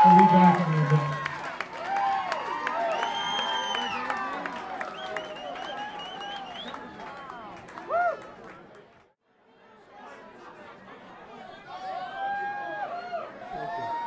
We'll be back in a little bit. Thank you.